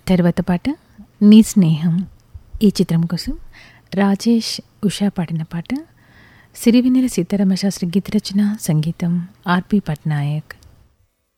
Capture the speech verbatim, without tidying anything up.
తర్వాత పాట నీ స్నేహం. ఈ చిత్రం కోసం రాజేష్, ఉషా పాడిన పాట. సిరివెన్నెల సీతారామ శాస్త్రి గీత రచన, సంగీతం ఆర్పి పట్నాయక్.